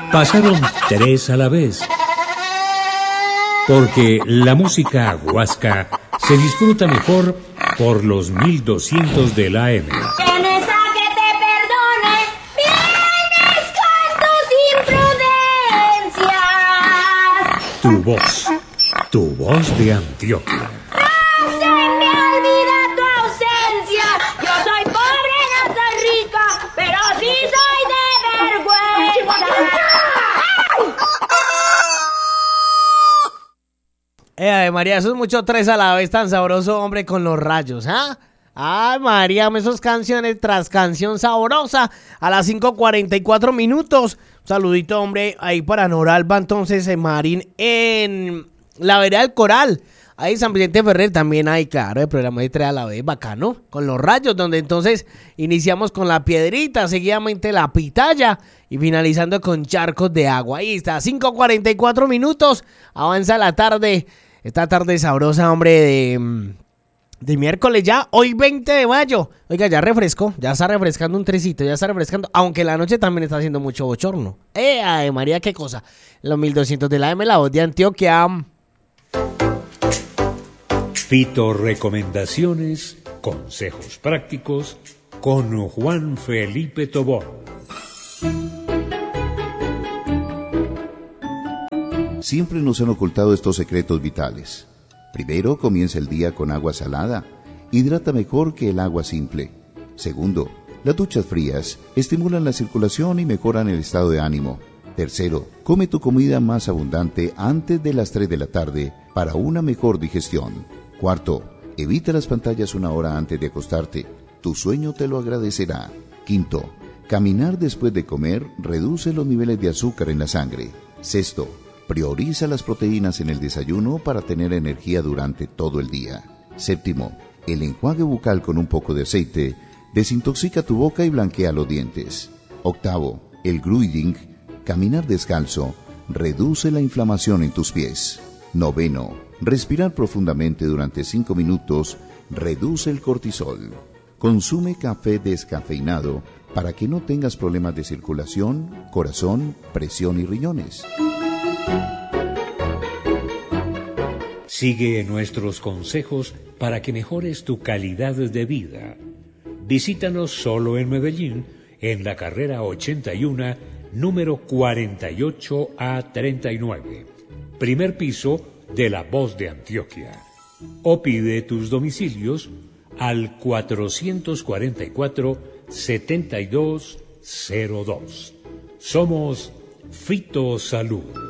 Pasaron 3 a la vez. Porque la música huasca se disfruta mejor por los 1200 de la AM. Tienes a que te perdone, vienes con tus imprudencias. Tu voz de Antioquia. ¡No se me olvida tu ausencia! Yo soy pobre, no soy rica, pero sí soy de vergüenza. María, eso es mucho 3 a la vez, tan sabroso, hombre, con los rayos, ¿ah? Ay, María, esas canciones tras canción sabrosa a las 5:44 minutos. Un saludito, hombre, ahí para Noralba, entonces, en Marín, en la vereda del Coral. Ahí San Vicente Ferrer también hay, claro, el programa de 3 a la vez, bacano, con los rayos, donde entonces iniciamos con la piedrita, seguidamente la pitaya y finalizando con charcos de agua. Ahí está, 5:44 minutos, avanza la tarde, esta tarde sabrosa, hombre, de miércoles ya, hoy 20 de mayo. Oiga, ya refrescó, ya está refrescando un trecito, ya está refrescando, aunque la noche también está haciendo mucho bochorno. Ay, María, qué cosa. Los 1200 de la AM, la voz de Antioquia. Fito recomendaciones, consejos prácticos con Juan Felipe Tobón. Siempre nos han ocultado estos secretos vitales. Primero, comienza el día con agua salada. Hidrata mejor que el agua simple. Segundo, las duchas frías estimulan la circulación y mejoran el estado de ánimo. Tercero, come tu comida más abundante antes de las 3 de la tarde para una mejor digestión. Cuarto, evita las pantallas 1 hora antes de acostarte. Tu sueño te lo agradecerá. Quinto, caminar después de comer reduce los niveles de azúcar en la sangre. Sexto, prioriza las proteínas en el desayuno para tener energía durante todo el día. Séptimo, el enjuague bucal con un poco de aceite desintoxica tu boca y blanquea los dientes. Octavo, el gruiding, caminar descalzo, reduce la inflamación en tus pies. Noveno, respirar profundamente durante 5 minutos reduce el cortisol. Consume café descafeinado para que no tengas problemas de circulación, corazón, presión y riñones. Sigue nuestros consejos para que mejores tu calidad de vida. Visítanos solo en Medellín, en la carrera 81, número 48A39. Primer piso de La Voz de Antioquia. O pide tus domicilios al 444-7202. Somos Fito Salud.